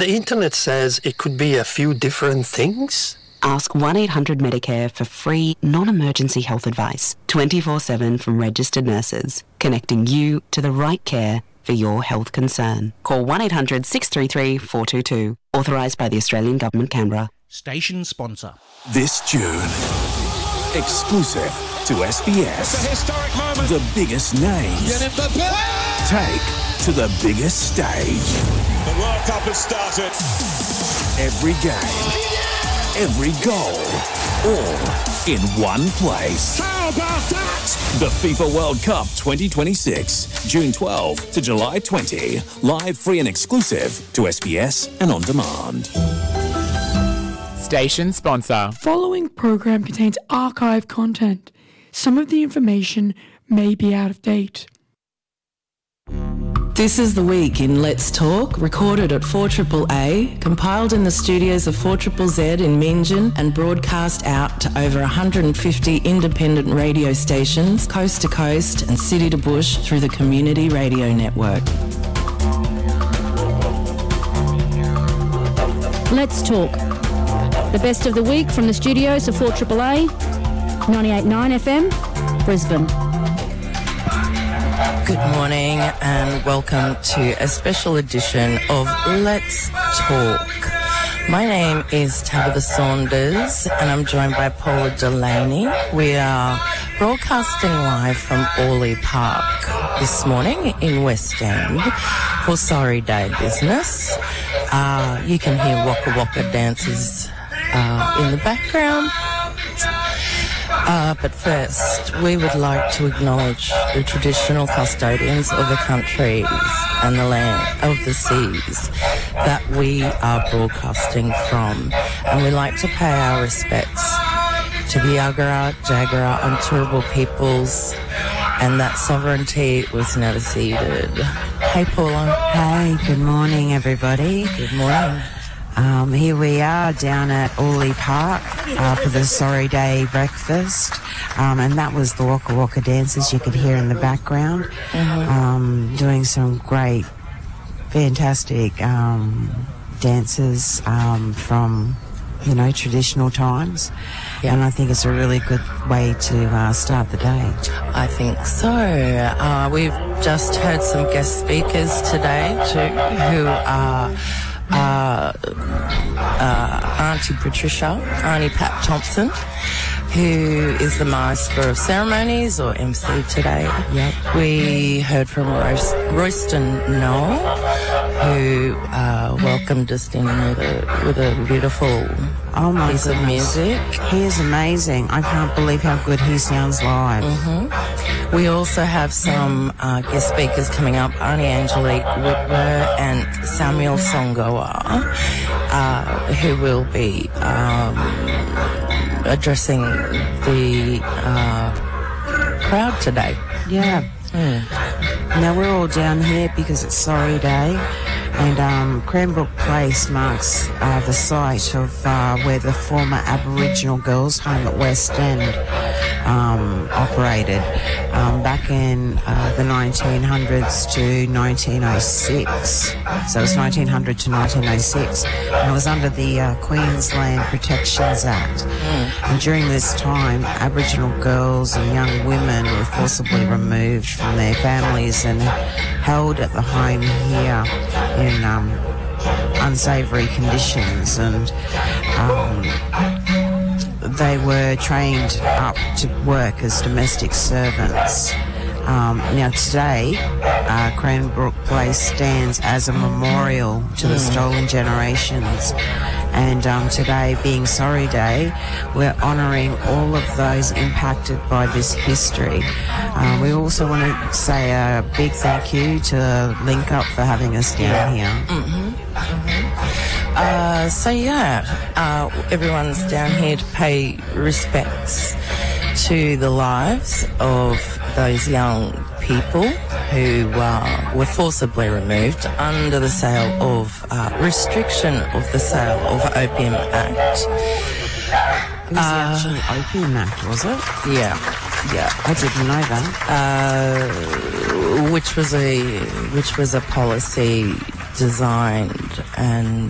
the internet says it could be a few different things. Ask 1-800-MEDICARE for free, non-emergency health advice, 24/7 from registered nurses, connecting you to the right care for your health concern. Call 1-800-633-422. Authorised by the Australian Government, Canberra. Station sponsor. This June, exclusive to SBS. It's a historic moment. The biggest names take to the biggest stage. The World Cup has started. Every game, every goal, all in one place. How about that? The FIFA World Cup 2026, June 12 to July 20. Live, free and exclusive to SBS and on demand. Station sponsor. Following program contains archive content. Some of the information may be out of date. This is the week in Let's Talk, recorded at 4AAA, compiled in the studios of 4ZZZ in Meanjin and broadcast out to over 150 independent radio stations, coast to coast and city to bush through the Community Radio Network. Let's Talk. The best of the week from the studios of 4AAA, 98.9 FM, Brisbane. Good morning and welcome to a special edition of Let's Talk. My name is Tabitha Saunders and I'm joined by Paula Delaney. We are broadcasting live from Orley Park this morning in West End for Sorry Day business. You can hear Waka Waka dances in the background. But first, we would like to acknowledge the traditional custodians of the countries and the land of the seas that we are broadcasting from. And we'd like to pay our respects to the Yagara, Jagara and Turrbal peoples, and that sovereignty was never ceded. Hey, Paula. Hey, good morning, everybody. Good morning. Here we are down at Orley Park for the Sorry Day breakfast, and that was the Waka Waka dances you could hear in the background, doing some great, fantastic dances from, traditional times. Yeah. And I think it's a really good way to start the day. I think so. We've just heard some guest speakers today too, who are Auntie Patricia, Auntie Pat Thompson, who is the Master of Ceremonies or MC today. Yep. We heard from Royston Noel, who welcomed us in with a beautiful piece of music. He is amazing. I can't believe how good he sounds live. We also have some guest speakers coming up, Auntie Angelique Whitwer and Samuel Songoa, who will be addressing the crowd today. Yeah. Now we're all down here because it's Sorry Day, and Cranbrook Place marks the site of where the former Aboriginal Girls' Home at West End operated back in the 1900s to 1906. So it was 1900 to 1906, and it was under the Queensland Protections Act. And during this time, Aboriginal girls and young women were forcibly removed from their families and held at the home here in unsavoury conditions, and they were trained up to work as domestic servants. Now today, Cranbrook Place stands as a memorial to the stolen generations, and today being Sorry Day, we're honouring all of those impacted by this history. We also want to say a big thank you to Link Up for having us down here. Everyone's down here to pay respects to the lives of those young people who were forcibly removed under the sale of restriction of the sale of Opium Act. It was actually Opium Act, was it? Yeah. I didn't know that. Which was a policy designed and